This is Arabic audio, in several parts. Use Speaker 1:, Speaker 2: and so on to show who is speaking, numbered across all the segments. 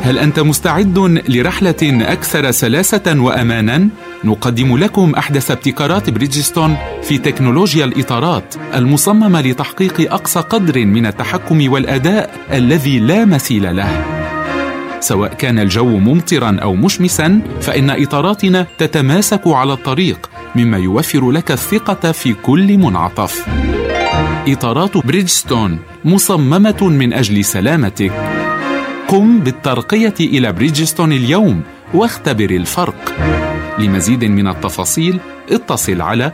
Speaker 1: هل أنت مستعد لرحلة أكثر سلاسة وأمانا؟ نقدم لكم أحدث ابتكارات بريدجستون في تكنولوجيا الإطارات المصممة لتحقيق أقصى قدر من التحكم والأداء الذي لا مثيل له. سواء كان الجو ممطرا أو مشمسا، فإن إطاراتنا تتماسك على الطريق، مما يوفر لك الثقة في كل منعطف. إطارات بريدجستون مصممة من أجل سلامتك. قم بالترقية إلى بريدجستون اليوم واختبر الفرق. لمزيد من التفاصيل اتصل على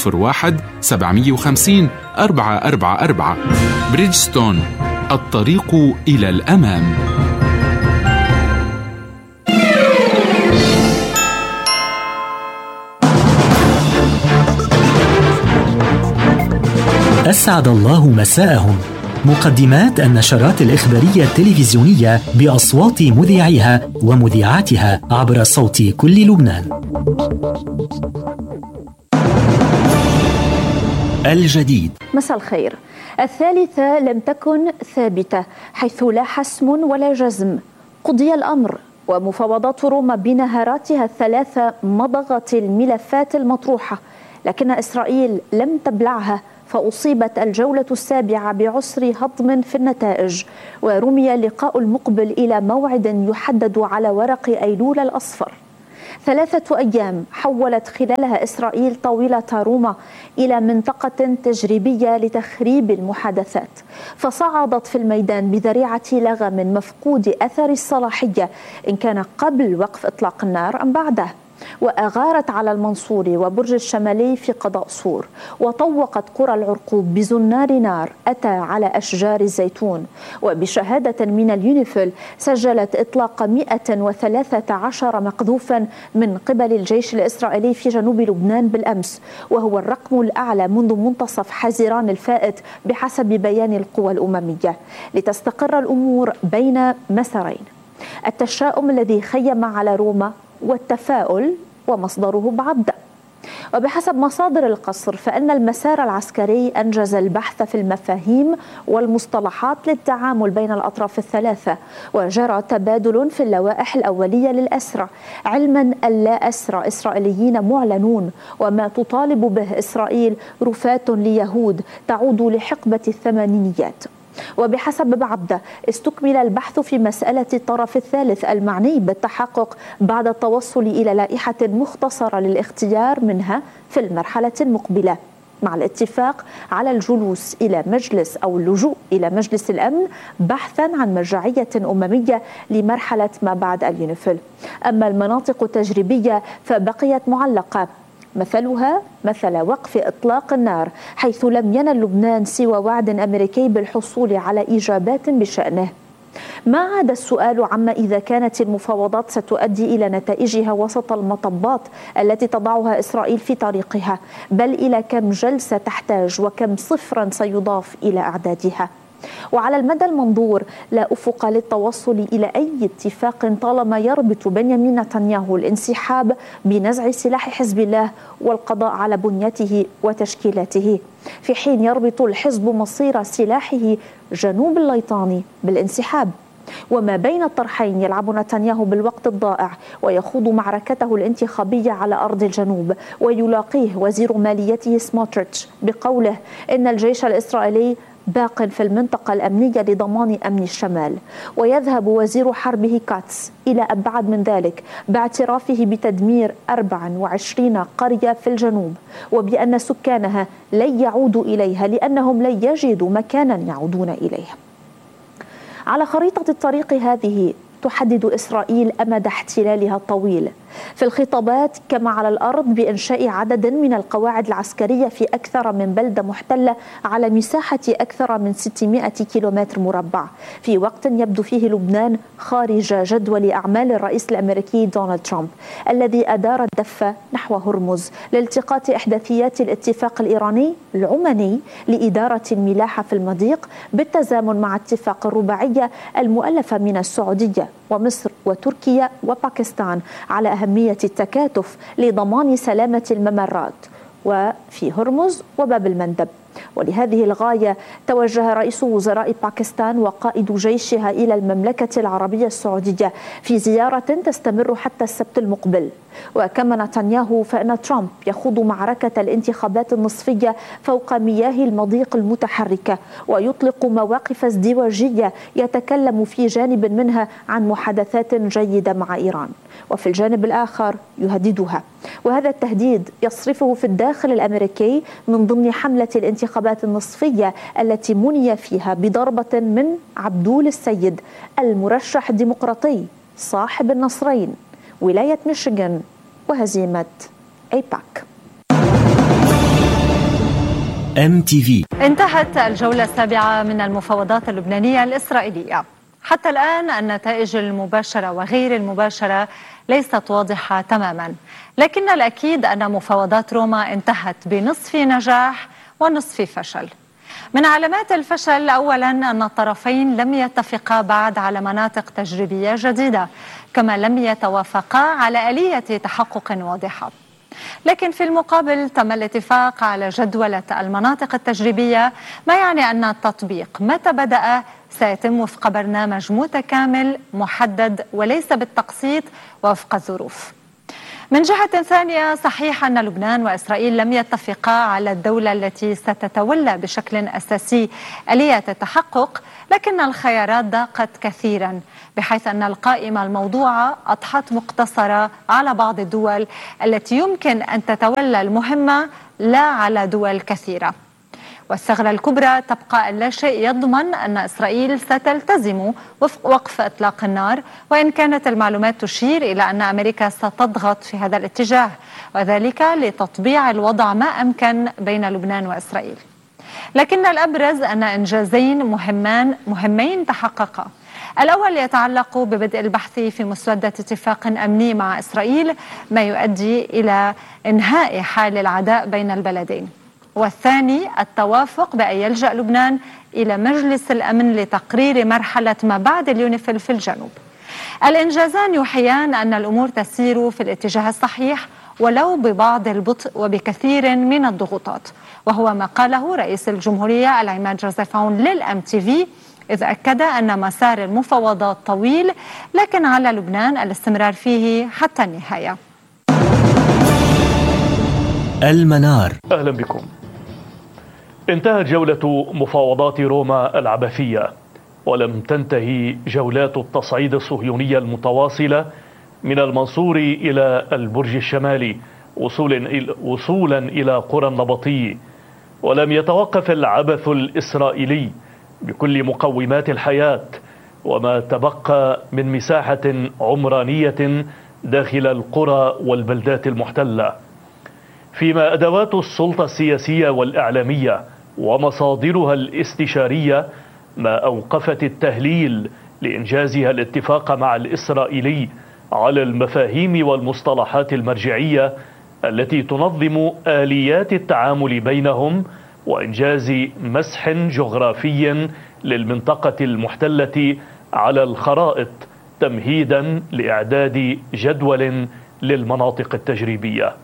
Speaker 1: 01-750-444. بريدجستون، الطريق إلى الأمام.
Speaker 2: أسعد الله مساءهم. مقدمات النشرات الإخبارية التلفزيونية بأصوات مذيعيها ومذيعاتها عبر صوت كل لبنان. الجديد.
Speaker 3: مساء الخير. الثالثة لم تكن ثابتة، حيث لا حسم ولا جزم. قضي الأمر، ومفاوضات روما بنهاراتها الثلاثة مضغت الملفات المطروحة، لكن إسرائيل لم تبلعها، فأصيبت الجولة السابعة بعسر هضم في النتائج، ورمي اللقاء المقبل إلى موعد يحدد على ورق أيلول الأصفر. 3 أيام حولت خلالها إسرائيل طاولة روما إلى منطقة تجريبية لتخريب المحادثات، فصعدت في الميدان بذريعة لغم مفقود أثر الصلاحية، إن كان قبل وقف إطلاق النار أم بعده، وأغارت على المنصوري وبرج الشمالي في قضاء صور، وطوقت قرى العرقوب بزنار نار أتى على أشجار الزيتون. وبشهادة من اليونيفيل سجلت إطلاق 113 مقذوفا من قبل الجيش الإسرائيلي في جنوب لبنان بالأمس، وهو الرقم الأعلى منذ منتصف حزيران الفائت بحسب بيان القوى الأممية، لتستقر الأمور بين مسارين: التشاؤم الذي خيم على روما، والتفاؤل ومصدره بعبدة. وبحسب مصادر القصر فإن المسار العسكري أنجز البحث في المفاهيم والمصطلحات للتعامل بين الأطراف الثلاثة، وجرى تبادل في اللوائح الأولية للأسرى، علما أن لا أسرى إسرائيليين معلنون، وما تطالب به إسرائيل رفاة ليهود تعود لحقبة الثمانينيات. وبحسب بعبدة استكمل البحث في مسألة الطرف الثالث المعني بالتحقق بعد التوصل إلى لائحة مختصرة للاختيار منها في المرحلة المقبلة، مع الاتفاق على الجلوس إلى مجلس أو اللجوء إلى مجلس الأمن بحثا عن مرجعية أممية لمرحلة ما بعد اليونيفيل. أما المناطق التجريبية فبقيت معلقة، مثلها مثل وقف إطلاق النار، حيث لم ينل لبنان سوى وعد أمريكي بالحصول على إجابات بشأنه. ما عاد السؤال عما إذا كانت المفاوضات ستؤدي إلى نتائجها وسط المطبات التي تضعها إسرائيل في طريقها، بل إلى كم جلسة تحتاج وكم صفرا سيضاف إلى أعدادها. وعلى المدى المنظور لا أفق للتوصل إلى أي اتفاق طالما يربط بنيامين نتنياهو الانسحاب بنزع سلاح حزب الله والقضاء على بنيته وتشكيلاته، في حين يربط الحزب مصير سلاحه جنوب الليطاني بالانسحاب. وما بين الطرحين يلعب نتنياهو بالوقت الضائع ويخوض معركته الانتخابية على أرض الجنوب، ويلاقيه وزير ماليته سموتريتش بقوله إن الجيش الإسرائيلي باق في المنطقة الأمنية لضمان أمن الشمال، ويذهب وزير حربه كاتس إلى أبعد من ذلك باعترافه بتدمير 24 قرية في الجنوب، وبأن سكانها لن يعودوا إليها لأنهم لن يجدوا مكانا يعودون إليه. على خريطة الطريق هذه تحدد إسرائيل أمد احتلالها الطويل في الخطابات كما على الأرض بإنشاء عدد من القواعد العسكرية في أكثر من بلدة محتلة على مساحة أكثر من 600 كيلومتر مربع، في وقت يبدو فيه لبنان خارج جدول أعمال الرئيس الأمريكي دونالد ترامب الذي أدار الدفة نحو هرمز لالتقاط إحداثيات الاتفاق الإيراني العماني لإدارة الملاحة في المضيق، بالتزامن مع اتفاق الرباعية المؤلفة من السعودية ومصر وتركيا وباكستان على أهمية التكاتف لضمان سلامة الممرات وفي هرمز وباب المندب. ولهذه الغاية توجه رئيس وزراء باكستان وقائد جيشها إلى المملكة العربية السعودية في زيارة تستمر حتى السبت المقبل. وكما نتنياهو فإن ترامب يخوض معركة الانتخابات النصفية فوق مياه المضيق المتحركة، ويطلق مواقف ازدواجية يتكلم في جانب منها عن محادثات جيدة مع إيران، وفي الجانب الآخر يهددها. وهذا التهديد يصرفه في الداخل الأمريكي من ضمن حملة الانتخابات النصفية التي مني فيها بضربة من عبدول السيد المرشح الديمقراطي صاحب النصرين ولاية ميشيغان وهزيمة أيباك.
Speaker 2: MTV.
Speaker 4: انتهت الجولة السابعة من المفاوضات اللبنانية الإسرائيلية. حتى الآن النتائج المباشرة وغير المباشرة ليست واضحة تماما، لكن الأكيد أن مفاوضات روما انتهت بنصف نجاح ونصف فشل. من علامات الفشل أولا أن الطرفين لم يتفقا بعد على مناطق تجريبية جديدة، كما لم يتوافقا على آلية تحقق واضحة. لكن في المقابل تم الاتفاق على جدولة المناطق التجريبية، ما يعني أن التطبيق متى بدأ سيتم وفق برنامج متكامل محدد وليس بالتقسيط وفق الظروف. من جهة ثانية، صحيح أن لبنان وإسرائيل لم يتفقا على الدولة التي ستتولى بشكل أساسي آلية التحقق، لكن الخيارات ضاقت كثيرا، بحيث أن القائمة الموضوعة أضحت مقتصرة على بعض الدول التي يمكن أن تتولى المهمة لا على دول كثيرة. والثغرة الكبرى تبقى أن لا شيء يضمن أن إسرائيل ستلتزم وقف إطلاق النار، وإن كانت المعلومات تشير إلى أن أمريكا ستضغط في هذا الاتجاه، وذلك لتطبيع الوضع ما أمكن بين لبنان وإسرائيل. لكن الأبرز أن إنجازين مهمين تحققا. الأول يتعلق ببدء البحث في مسودة اتفاق أمني مع إسرائيل، ما يؤدي إلى إنهاء حال العداء بين البلدين. والثاني التوافق بأن يلجأ لبنان إلى مجلس الأمن لتقرير مرحلة ما بعد اليونيفيل في الجنوب. الإنجازان يوحيان أن الأمور تسير في الاتجاه الصحيح ولو ببعض البطء وبكثير من الضغوطات، وهو ما قاله رئيس الجمهورية العماد جوزيف عون للMTV، إذ أكد أن مسار المفاوضات طويل، لكن على لبنان الاستمرار فيه حتى النهاية.
Speaker 2: المنار.
Speaker 5: أهلا بكم. انتهت جولة مفاوضات روما العبثية، ولم تنتهي جولات التصعيد الصهيونية المتواصلة من المنصور إلى البرج الشمالي وصولا إلى قرى النبطي، ولم يتوقف العبث الإسرائيلي بكل مقومات الحياة وما تبقى من مساحة عمرانية داخل القرى والبلدات المحتلة، فيما أدوات السلطة السياسية والإعلامية ومصادرها الاستشارية ما أوقفت التهليل لإنجازها الاتفاق مع الإسرائيلي على المفاهيم والمصطلحات المرجعية التي تنظم آليات التعامل بينهم، وإنجاز مسح جغرافي للمنطقة المحتلة على الخرائط تمهيدا لإعداد جدول للمناطق التجريبية.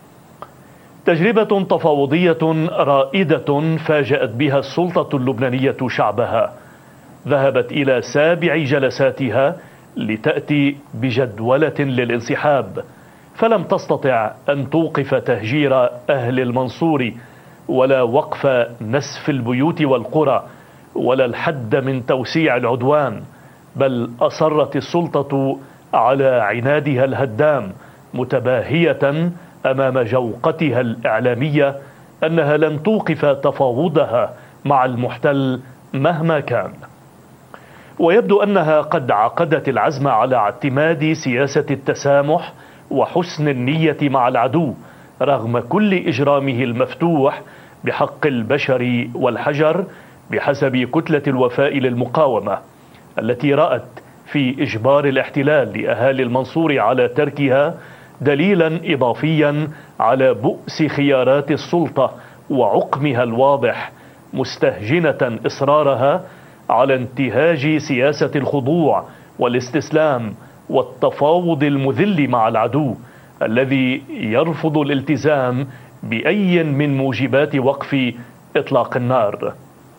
Speaker 5: تجربة تفاوضية رائدة فاجأت بها السلطة اللبنانية شعبها، ذهبت إلى 7 جلساتها لتأتي بجدولة للانسحاب، فلم تستطع أن توقف تهجير أهل المنصور ولا وقف نسف البيوت والقرى ولا الحد من توسيع العدوان، بل أصرت السلطة على عنادها الهدام متباهية أمام جوقتها الإعلامية أنها لن توقف تفاوضها مع المحتل مهما كان. ويبدو أنها قد عقدت العزم على اعتماد سياسة التسامح وحسن النية مع العدو رغم كل إجرامه المفتوح بحق البشر والحجر بحسب كتلة الوفاء للمقاومة، التي رأت في إجبار الاحتلال لأهالي المنصور على تركها دليلا إضافيا على بؤس خيارات السلطة وعقمها الواضح، مستهجنة إصرارها على انتهاج سياسة الخضوع والاستسلام والتفاوض المذل مع العدو الذي يرفض الالتزام بأي من موجبات وقف إطلاق النار.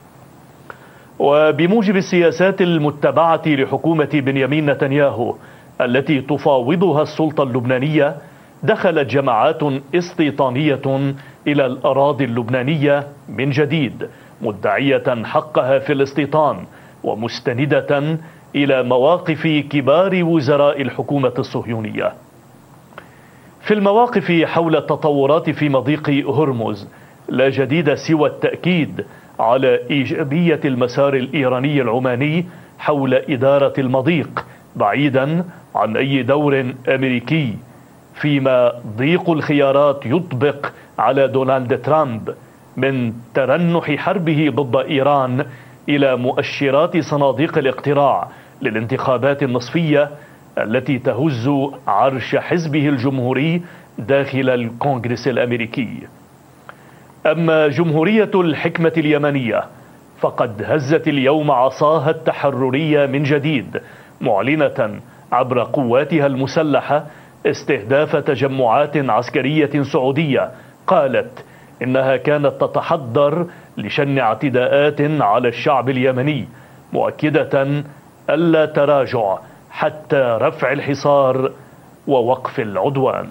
Speaker 5: وبموجب السياسات المتبعة لحكومة بنيامين نتنياهو التي تفاوضها السلطة اللبنانية، دخلت جماعات استيطانية إلى الأراضي اللبنانية من جديد مدعية حقها في الاستيطان ومستندة إلى مواقف كبار وزراء الحكومة الصهيونية. في المواقف حول التطورات في مضيق هرمز لا جديد سوى التأكيد على إيجابية المسار الإيراني العماني حول إدارة المضيق بعيدا عن أي دور أمريكي، فيما ضيق الخيارات يطبق على دونالد ترامب من ترنح حربه ضد إيران إلى مؤشرات صناديق الاقتراع للانتخابات النصفية التي تهز عرش حزبه الجمهوري داخل الكونغرس الأمريكي. أما جمهورية الحكمة اليمنية فقد هزت اليوم عصاها التحررية من جديد، معلنة عبر قواتها المسلحة استهداف تجمعات عسكرية سعودية قالت إنها كانت تتحضر لشن اعتداءات على الشعب اليمني، مؤكدة ألا تراجع حتى رفع الحصار ووقف العدوان.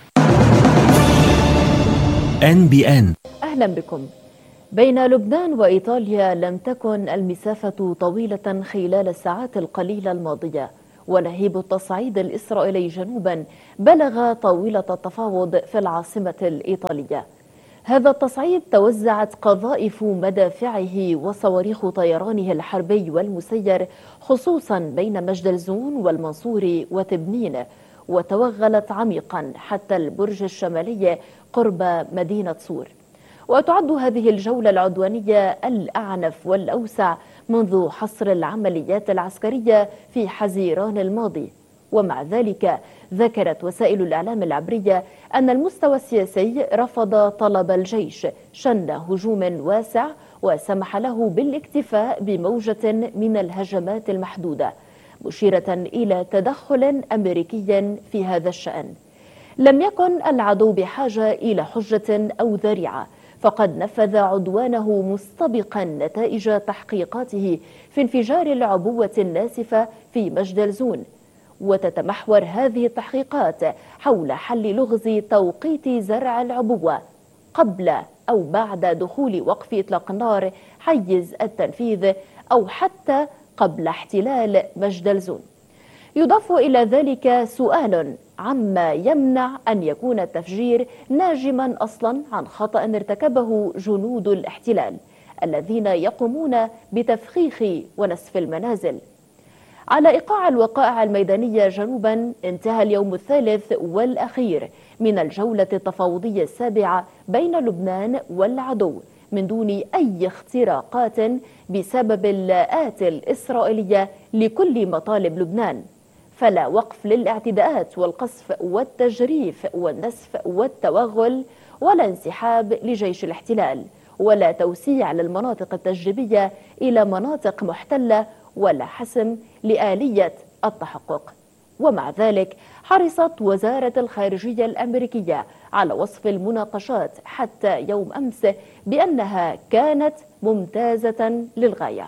Speaker 2: NBN.
Speaker 3: أهلا بكم. بين لبنان وإيطاليا لم تكن المسافة طويلة خلال الساعات القليلة الماضية، ونهيب التصعيد الإسرائيلي جنوبا بلغ طاولة التفاوض في العاصمة الإيطالية. هذا التصعيد توزعت قذائف مدافعه وصواريخ طيرانه الحربي والمسير خصوصا بين مجدلزون والمنصوري وتبنين، وتوغلت عميقا حتى البرج الشمالي قرب مدينة صور. وتعد هذه الجولة العدوانية الأعنف والأوسع منذ حصر العمليات العسكرية في حزيران الماضي. ومع ذلك ذكرت وسائل الإعلام العبرية أن المستوى السياسي رفض طلب الجيش شن هجوم واسع وسمح له بالاكتفاء بموجة من الهجمات المحدودة، مشيرة إلى تدخل أمريكي في هذا الشأن. لم يكن العدو بحاجة إلى حجة أو ذريعة، فقد نفذ عدوانه مستبقا نتائج تحقيقاته في انفجار العبوة الناسفة في مجدلزون. وتتمحور هذه التحقيقات حول حل لغز توقيت زرع العبوة قبل أو بعد دخول وقف إطلاق النار حيز التنفيذ، أو حتى قبل احتلال مجدلزون. يضاف إلى ذلك سؤال عما يمنع أن يكون التفجير ناجما أصلا عن خطأ ارتكبه جنود الاحتلال الذين يقومون بتفخيخ ونسف المنازل. على إيقاع الوقائع الميدانية جنوبا، انتهى اليوم الثالث والأخير من الجولة التفاوضية السابعة بين لبنان والعدو من دون أي اختراقات بسبب الآت الإسرائيلية لكل مطالب لبنان. فلا وقف للاعتداءات والقصف والتجريف والنسف والتوغل، ولا انسحاب لجيش الاحتلال، ولا توسيع للمناطق التجريبية إلى مناطق محتلة، ولا حسم لآلية التحقق. ومع ذلك حرصت وزارة الخارجية الأمريكية على وصف المناقشات حتى يوم أمس بأنها كانت ممتازة للغاية.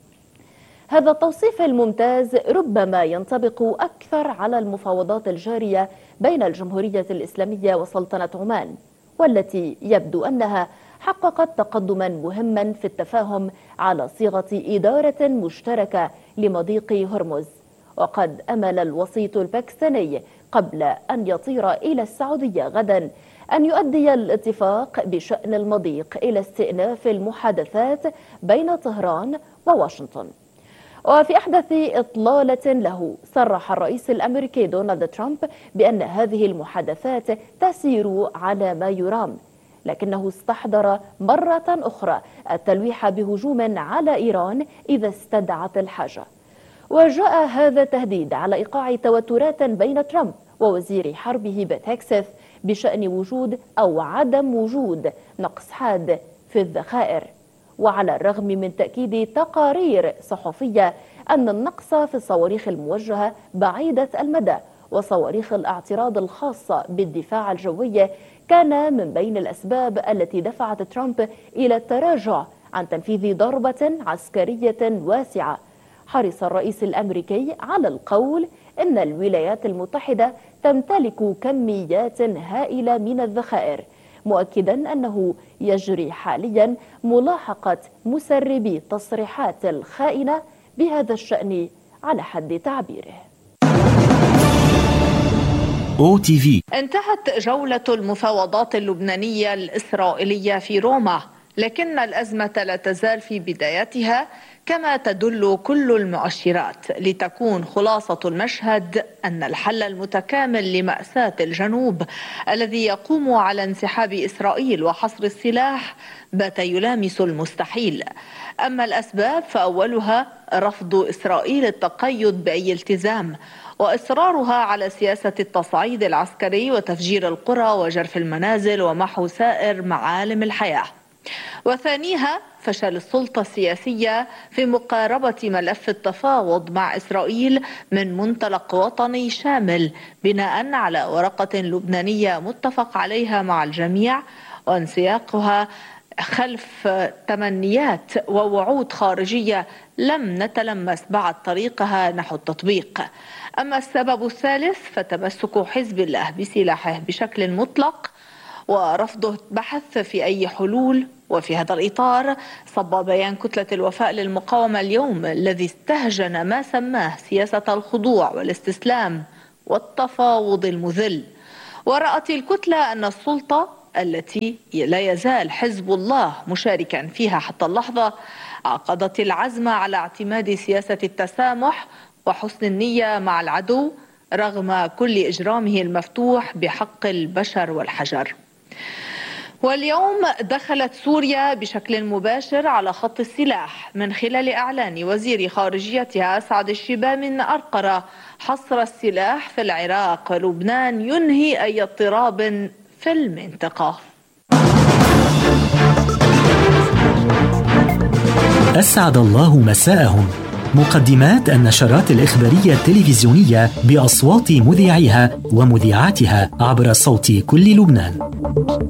Speaker 3: هذا التوصيف الممتاز ربما ينطبق أكثر على المفاوضات الجارية بين الجمهورية الإسلامية وسلطنة عمان، والتي يبدو أنها حققت تقدما مهما في التفاهم على صيغة إدارة مشتركة لمضيق هرمز. وقد أمل الوسيط الباكستاني قبل أن يطير إلى السعودية غدا أن يؤدي الاتفاق بشأن المضيق إلى استئناف المحادثات بين طهران وواشنطن. وفي أحدث إطلالة له صرح الرئيس الأمريكي دونالد ترامب بأن هذه المحادثات تسير على ما يرام، لكنه استحضر مرة أخرى التلويح بهجوم على إيران إذا استدعت الحاجة. وجاء هذا التهديد على إيقاع توترات بين ترامب ووزير حربه بيت هيكسث بشأن وجود أو عدم وجود نقص حاد في الذخائر. وعلى الرغم من تأكيد تقارير صحفية أن النقص في الصواريخ الموجهة بعيدة المدى وصواريخ الاعتراض الخاصة بالدفاع الجوي
Speaker 6: كان من بين الأسباب التي دفعت ترامب إلى التراجع عن تنفيذ ضربة عسكرية واسعة. حرص الرئيس الأمريكي على القول إن الولايات المتحدة تمتلك كميات هائلة من الذخائر، مؤكدا أنه يجري حاليا ملاحقة مسربي التصريحات الخائنة بهذا الشأن على حد تعبيره.
Speaker 2: OTV.
Speaker 7: انتهت جولة المفاوضات اللبنانية الإسرائيلية في روما، لكن الأزمة لا تزال في بدايتها كما تدل كل المؤشرات، لتكون خلاصة المشهد أن الحل المتكامل لمأساة الجنوب الذي يقوم على انسحاب إسرائيل وحصر السلاح بات يلامس المستحيل. أما الأسباب فأولها رفض إسرائيل التقيد بأي التزام، وإصرارها على سياسة التصعيد العسكري وتفجير القرى وجرف المنازل ومحو سائر معالم الحياة. وثانيها فشل السلطة السياسية في مقاربة ملف التفاوض مع إسرائيل من منطلق وطني شامل بناء على ورقة لبنانية متفق عليها مع الجميع، وانسياقها خلف تمنيات ووعود خارجية لم نتلمس بعد طريقها نحو التطبيق. أما السبب الثالث فتمسك حزب الله بسلاحه بشكل مطلق ورفضه البحث في أي حلول. وفي هذا الإطار صب بيان كتلة الوفاء للمقاومة اليوم الذي استهجن ما سماه سياسة الخضوع والاستسلام والتفاوض المذل. ورأت الكتلة أن السلطة التي لا يزال حزب الله مشاركا فيها حتى اللحظة عقدت العزم على اعتماد سياسة التسامح وحسن النية مع العدو رغم كل إجرامه المفتوح بحق البشر والحجر. واليوم دخلت سوريا بشكل مباشر على خط السلاح من خلال إعلان وزير خارجيتها أسعد الشباب من أرقرة حصر السلاح في العراق ولبنان ينهي أي اضطراب في المنطقة.
Speaker 2: أسعد الله مساءهم. مقدمات النشرات الإخبارية التلفزيونية بأصوات مذيعيها ومذيعاتها عبر صوت كل لبنان.